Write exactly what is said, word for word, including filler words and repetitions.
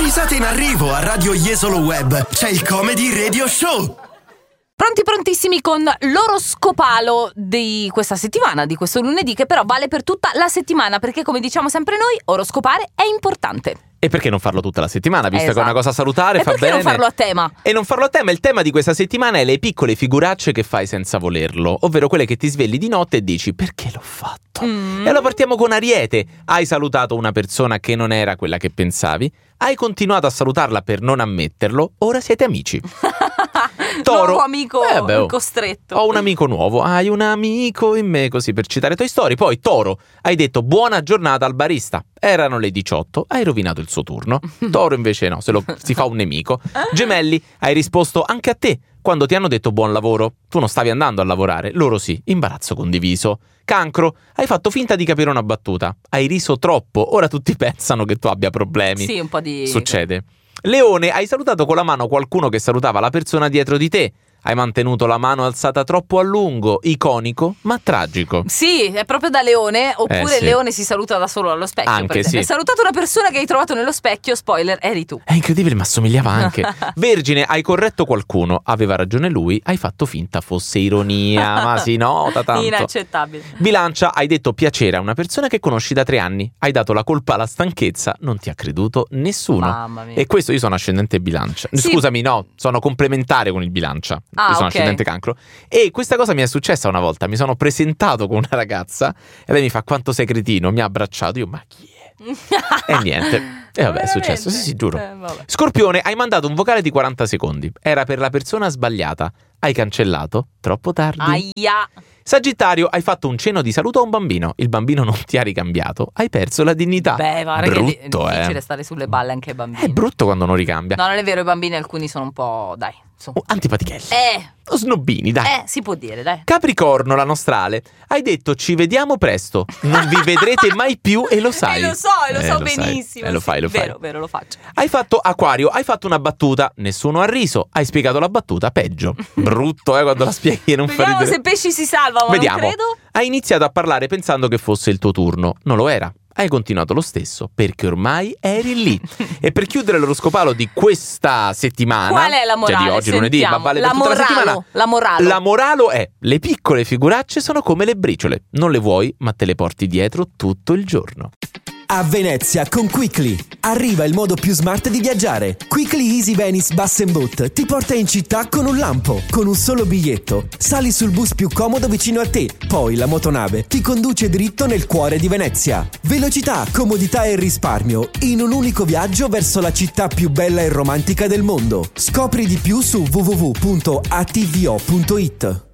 Risate in arrivo a Radio Jesolo Web. C'è il Comedy Radio Show. Pronti prontissimi con l'oroscopalo di questa settimana, di questo lunedì, che però vale per tutta la settimana, perché come diciamo sempre noi, oroscopare è importante. E perché non farlo tutta la settimana, visto Esatto. che è una cosa salutare, E fa perché bene. non farlo a tema? E non farlo a tema, il tema di questa settimana è le piccole figuracce che fai senza volerlo, ovvero quelle che ti svegli di notte e dici perché l'ho fatto? Mm. E allora partiamo con Ariete. Hai salutato una persona che non era quella che pensavi, hai continuato a salutarla per non ammetterlo, ora siete amici. Toro. Nuovo amico Eh, beh, oh. costretto. Ho un amico nuovo, hai un amico in me, così per citare Toy Story. Poi Toro, hai detto buona giornata al barista. Erano le diciotto, hai rovinato il suo turno. Toro invece no, se lo, si fa un nemico. Gemelli, hai risposto anche a te quando ti hanno detto buon lavoro. Tu non stavi andando a lavorare, loro sì, imbarazzo condiviso. Cancro, hai fatto finta di capire una battuta. Hai riso troppo, ora tutti pensano che tu abbia problemi. Sì, un po' di... Succede. Leone, hai salutato con la mano qualcuno che salutava la persona dietro di te. Hai mantenuto la mano alzata troppo a lungo, iconico ma tragico. Sì, è proprio da leone. Oppure Eh, sì. leone si saluta da solo allo specchio. Anche per esempio. sì. Hai salutato una persona che hai trovato nello specchio, spoiler, eri tu. È incredibile, ma somigliava anche. Vergine, hai corretto qualcuno, aveva ragione lui, hai fatto finta fosse ironia, ma si nota tanto. Inaccettabile. Bilancia, hai detto piacere a una persona che conosci da tre anni, hai dato la colpa alla stanchezza, non ti ha creduto nessuno. Mamma mia. E questo io sono ascendente Bilancia. Sì. Scusami, no, sono complementare con il Bilancia. Ah, io sono ok. ascendente Cancro. E questa cosa mi è successa una volta, mi sono presentato con una ragazza e lei mi fa quanto sei cretino, mi ha abbracciato, io ma chi è? E niente. E vabbè, è successo, sì sì, giuro. Eh, vabbè. Scorpione, hai mandato un vocale di quaranta secondi. Era per la persona sbagliata. Hai cancellato troppo tardi. Aia. Sagittario, hai fatto un cenno di saluto a un bambino. Il bambino non ti ha ricambiato. Hai perso la dignità. Beh, guarda che è brutto, difficile eh. stare sulle balle anche ai bambini. È brutto quando non ricambia. No, non è vero, i bambini alcuni sono un po'... Dai, su. Oh, antipatichelli. Eh, O snobbini, dai. eh, si può dire, dai. Capricorno, la nostra Ale, hai detto ci vediamo presto, non vi vedrete mai più e lo sai. E lo so, e lo Eh, so sai. benissimo. Eh, lo sì. fai, lo fai. Vero, vero, lo faccio. Hai fatto Acquario, hai fatto una battuta, nessuno ha riso, hai spiegato la battuta, peggio. Brutto, eh, quando la spieghi e non fa Vediamo ridere. se pesci si salvano, ma Vediamo. non credo. Hai iniziato a parlare pensando che fosse il tuo turno, non lo era. Hai continuato lo stesso perché ormai eri lì. E per chiudere l'oroscopalo di questa settimana, Qual è la morale? cioè di oggi lunedì, Sentiamo. ma vale la per tutta la moralo, settimana. La morale. La morale è: le piccole figuracce sono come le briciole, non le vuoi, ma te le porti dietro tutto il giorno. A Venezia con Quickly. Arriva il modo più smart di viaggiare. Quickly Easy Venice Bus and Boat ti porta in città con un lampo. Con un solo biglietto sali sul bus più comodo vicino a te. Poi la motonave ti conduce dritto nel cuore di Venezia. Velocità, comodità e risparmio in un unico viaggio verso la città più bella e romantica del mondo. Scopri di più su w w w punto a t v o punto i t.